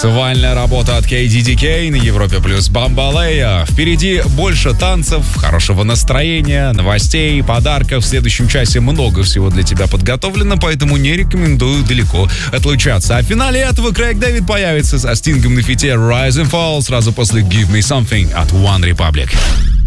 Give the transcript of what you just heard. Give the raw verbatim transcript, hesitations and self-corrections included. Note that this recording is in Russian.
Танцевальная работа от кей ди ди кей на Европе плюс Бамбалея. Впереди больше танцев, хорошего настроения, новостей, подарков. В следующем часе много всего для тебя подготовлено, поэтому не рекомендую далеко отлучаться. А в финале этого Крейг Дэвид появится со Стингом на фите Rise and Fall сразу после Give Me Something от One Republic.